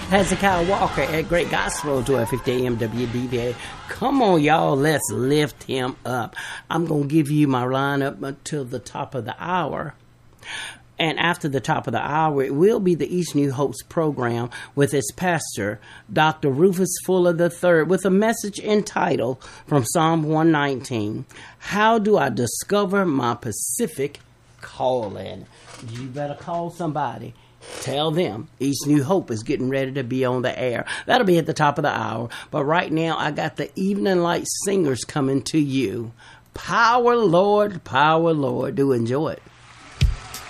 Hezekiah Walker at Great Gospel, 1250 AM WDVA. Come on, y'all. Let's lift him up. I'm going to give you my lineup until the top of the hour. And after the top of the hour, it will be the East New Hopes program with its pastor, Dr. Rufus Fuller III, with a message entitled from Psalm 119, How Do I Discover My Pacific Calling? You better call somebody. Tell them East New Hope is getting ready to be on the air. That'll be at the top of the hour. But right now, I got the Evening Light Singers coming to you. Power, Lord. Do enjoy it.